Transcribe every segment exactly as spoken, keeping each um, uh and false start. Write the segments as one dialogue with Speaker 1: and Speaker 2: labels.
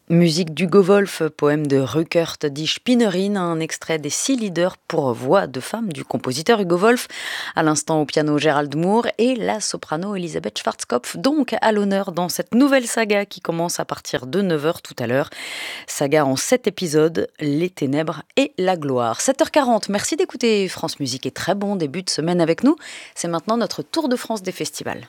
Speaker 1: Musique d'Hugo Wolf, poème de Rückert die Spinnerin, un extrait des six leaders pour voix de femme du compositeur Hugo Wolf. À l'instant au piano Gérald Moore et la soprano Elisabeth Schwarzkopf, donc à l'honneur dans cette nouvelle saga qui commence à partir de neuf heures tout à l'heure. Saga en sept épisodes, les ténèbres et la gloire. sept heures quarante, merci d'écouter France Musique et très bon début de semaine avec nous. C'est maintenant notre tour de France des festivals.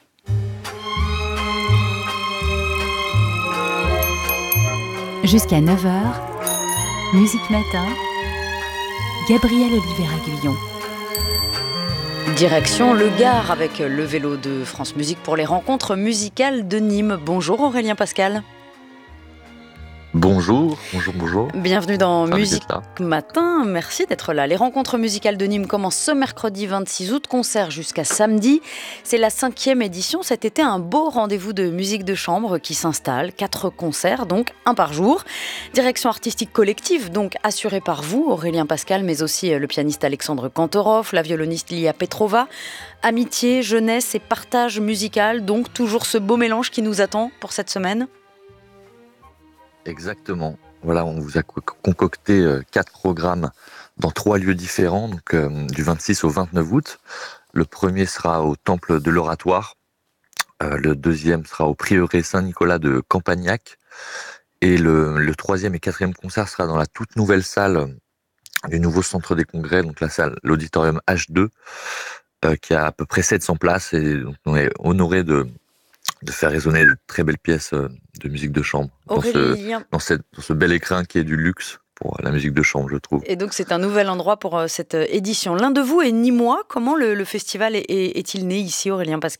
Speaker 2: Jusqu'à neuf heures, Musique Matin, Gabriel Oliveira-Guillon.
Speaker 1: Direction le Gard avec le vélo de France Musique pour les rencontres musicales de Nîmes. Bonjour Aurélien Pascal.
Speaker 3: Bonjour, bonjour, bonjour.
Speaker 1: Bienvenue dans
Speaker 3: Ravi
Speaker 1: Musique Matin, merci d'être là. Les rencontres musicales de Nîmes commencent ce mercredi vingt-six août, concert jusqu'à samedi. C'est la cinquième édition, cet été un beau rendez-vous de musique de chambre qui s'installe. Quatre concerts, donc un par jour. Direction artistique collective, donc assurée par vous, Aurélien Pascal, mais aussi le pianiste Alexandre Kantorov, la violoniste Lia Petrova. Amitié, jeunesse et partage musical, donc toujours ce beau mélange qui nous attend pour cette semaine.
Speaker 3: Exactement. Voilà, on vous a concocté euh, quatre programmes dans trois lieux différents, donc euh, du vingt-six au vingt-neuf août. Le premier sera au Temple de l'Oratoire, euh, le deuxième sera au Prieuré Saint-Nicolas de Campagnac, et le, le troisième et quatrième concert sera dans la toute nouvelle salle du nouveau centre des congrès, donc la salle, l'auditorium H deux, euh, qui a à peu près sept cents places, et donc on est honoré de de faire résonner de très belles pièces de musique de chambre dans ce, dans, cette, dans ce bel écrin qui est du luxe pour la musique de chambre, je trouve.
Speaker 1: Et donc c'est un nouvel endroit pour euh, cette édition. L'un de vous est nîmois. Comment le, le festival est, est, est-il né ici, Aurélien Pascal ?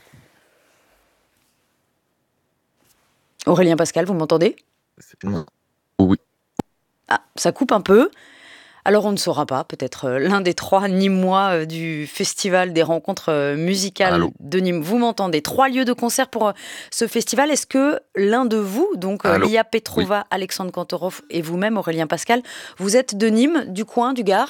Speaker 1: Aurélien Pascal, vous m'entendez ?
Speaker 3: Oui.
Speaker 1: Ah, ça coupe un peu. Alors on ne saura pas, peut-être euh, l'un des trois Nîmois euh, du festival des rencontres euh, musicales Allô. de Nîmes. Vous m'entendez ? Trois lieux de concert pour euh, ce festival. Est-ce que l'un de vous, donc euh, Lia Petrova, oui. Alexandre Kantorov et vous-même, Aurélien Pascal, vous êtes de Nîmes, du coin, du Gard ?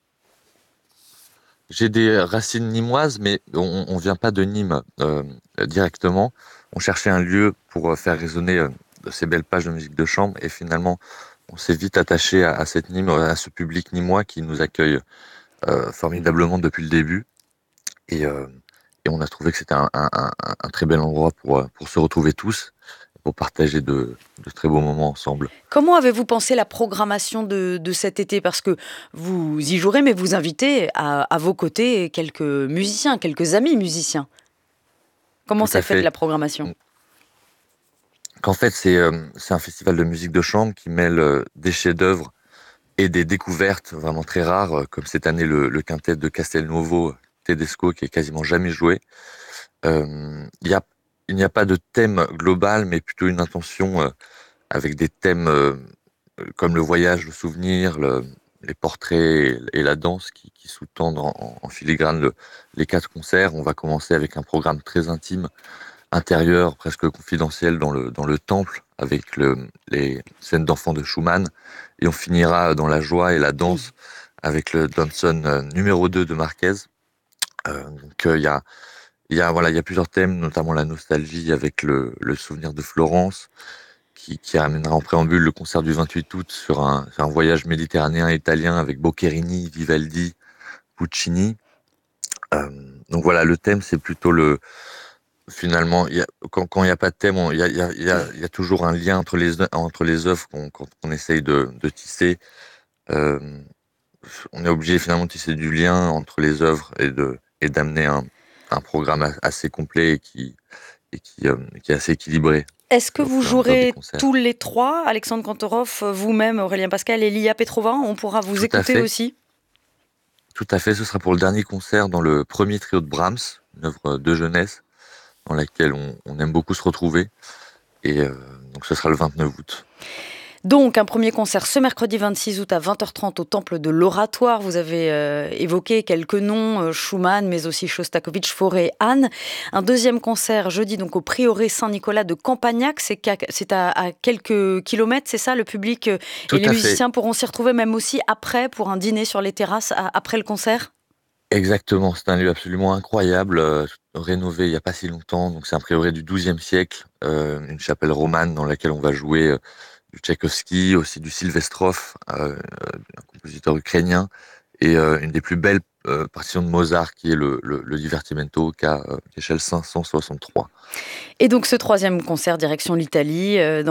Speaker 3: J'ai des racines nîmoises, mais on ne vient pas de Nîmes euh, directement. On cherchait un lieu pour faire résonner euh, ces belles pages de musique de chambre, et finalement on s'est vite attaché à, à cette Nîmes, à ce public nîmois qui nous accueille euh, formidablement depuis le début. Et, euh, et on a trouvé que c'était un, un, un, un très bel endroit pour, pour se retrouver tous, pour partager de, de très beaux moments ensemble.
Speaker 1: Comment avez-vous pensé la programmation de, de cet été ? Parce que vous y jouerez, mais vous invitez à, à vos côtés quelques musiciens, quelques amis musiciens. Comment s'est faite la programmation ?
Speaker 3: Qu'en fait, c'est, euh, c'est un festival de musique de chambre qui mêle euh, des chefs-d'œuvre et des découvertes vraiment très rares, euh, comme cette année le, le quintet de Castelnuovo Tedesco qui est quasiment jamais joué. Euh, y a, il n'y a pas de thème global, mais plutôt une intention euh, avec des thèmes euh, comme le voyage, le souvenir, le, les portraits et, et la danse qui, qui sous-tendent en, en filigrane le, les quatre concerts. On va commencer avec un programme très intime, intérieur, presque confidentiel dans le, dans le temple, avec le, les scènes d'enfants de Schumann, et on finira dans la joie et la danse avec le Danson euh, numéro deux de Marquez. Euh, donc il euh, y a il y a voilà il y a plusieurs thèmes, notamment la nostalgie avec le, le souvenir de Florence, qui, qui amènera en préambule le concert du vingt-huit août sur un, sur un voyage méditerranéen italien avec Boccherini, Vivaldi, Puccini. Euh, donc voilà, le thème c'est plutôt le Finalement, y a, quand quand il n'y a pas de thème, il y a, y, a, y, a, y a toujours un lien entre les entre les œuvres qu'on qu'on, qu'on essaye de, de tisser. Euh, on est obligé finalement de tisser du lien entre les œuvres et de et d'amener un, un programme assez complet et qui et qui, euh, qui est assez équilibré.
Speaker 1: Est-ce que vous jouerez tous les trois, Alexandre Kantorov, vous-même, Aurélien Pascal et Lia Petrova ? On pourra vous
Speaker 3: Tout
Speaker 1: écouter aussi ?
Speaker 3: Tout à fait. Ce sera pour le dernier concert dans le premier trio de Brahms, une œuvre de jeunesse dans laquelle on, on aime beaucoup se retrouver. Et euh, donc ce sera le vingt-neuf août.
Speaker 1: Donc un premier concert ce mercredi vingt-six août à vingt heures trente au Temple de l'Oratoire. Vous avez euh, évoqué quelques noms, euh, Schumann, mais aussi Shostakovich, Fauré, Hahn. Un deuxième concert jeudi donc au Prieuré Saint-Nicolas de Campagnac. C'est, qu'à, c'est à, à quelques kilomètres, c'est ça ? Le public euh, et les musiciens fait. pourront s'y retrouver même aussi après pour un dîner sur les terrasses à, après le concert ?
Speaker 3: Exactement, c'est un lieu absolument incroyable, euh, rénové il n'y a pas si longtemps. Donc c'est un prieuré du douzième siècle, euh, une chapelle romane dans laquelle on va jouer euh, du Tchaïkovski, aussi du Sylvestrov, euh, un compositeur ukrainien, et euh, une des plus belles euh, partitions de Mozart, qui est le, le, le Divertimento, K, euh, échelle cinq cent soixante-trois.
Speaker 1: Et donc ce troisième concert direction l'Italie, euh,